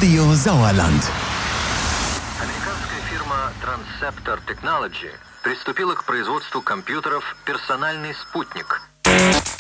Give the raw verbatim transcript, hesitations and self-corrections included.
Radio Sauerland. Американская фирма Transceptor Technology приступила к производству компьютеров «Персональный спутник».